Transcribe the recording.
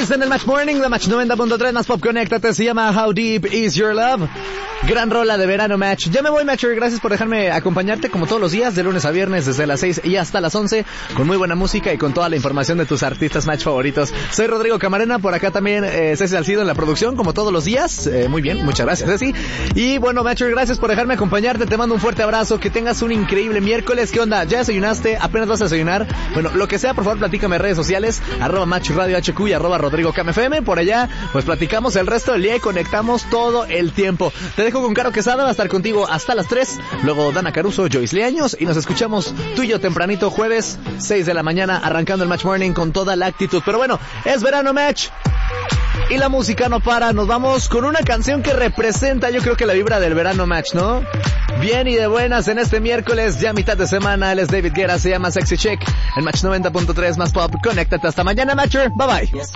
Kiss en el Match Morning, la Match 90.3 más pop, conéctate, se llama How Deep Is Your Love. Gran rola de verano, Match. Ya me voy, Matcher, gracias por dejarme acompañarte como todos los días, de lunes a viernes, desde las 6 y hasta las 11, con muy buena música y con toda la información de tus artistas Match favoritos. Soy Rodrigo Camarena, por acá también Ceci Salcido en la producción, como todos los días. Muy bien, muchas gracias, Ceci. Y bueno, Matcher, gracias por dejarme acompañarte, te mando un fuerte abrazo, que tengas un increíble miércoles. ¿Qué onda? ¿Ya desayunaste? ¿Apenas vas a desayunar? Bueno, lo que sea, por favor, platícame en redes sociales, @Match Radio HQ y @Rodrigo KMFM. Por allá, pues platicamos el resto del día y conectamos todo el tiempo. Te dejo con Caro Quesada, va a estar contigo hasta las 3. Luego Dana Caruso, Joyce Leaños, y nos escuchamos tú y yo tempranito, jueves, 6 de la mañana, arrancando el Match Morning con toda la actitud. Pero bueno, es verano, Match. Y la música no para. Nos vamos con una canción que representa, yo creo que la vibra del verano, Match, ¿no? Bien y de buenas en este miércoles, ya mitad de semana. Él es David Guerra, se llama Sexy Chick. En Match 90.3 más pop. Conéctate hasta mañana, Matcher. Bye bye.